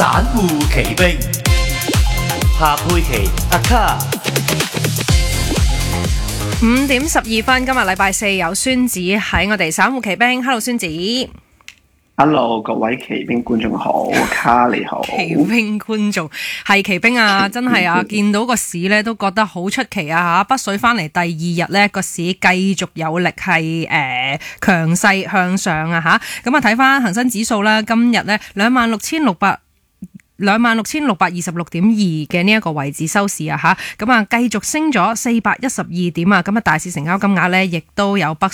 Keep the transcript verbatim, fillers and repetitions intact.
散戶奇兵，夏佩琪阿卡。 五點十二分，今日禮拜四有孫子喺我哋散戶奇兵。Hello， 孫子。 Hello， 各位奇兵觀眾好，卡你好。 奇兵觀眾係奇兵啊，真係啊，見到個市咧都覺得好出奇啊吓！北水翻嚟第二日咧，個市繼續有力係誒強勢向上啊吓！咁啊睇翻恒生指數啦，今日咧兩萬六千六百。兩萬六千六百二十六點二嘅呢一個位置收市啊吓，咁啊繼續升咗四百一十二點啊，咁啊大市成交金額咧亦都有北